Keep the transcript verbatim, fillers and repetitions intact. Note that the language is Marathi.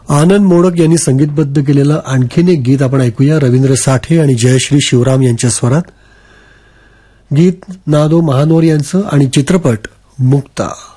आनंद मोडक यांनी संगीतबद्ध केलेलं आणखीन एक गीत आपण ऐकूया. रवींद्र साठे आणि जयश्री शिवराम यांच्या स्वरात. गीत नादो महानोर यांचं आणि चित्रपट मुक्ता.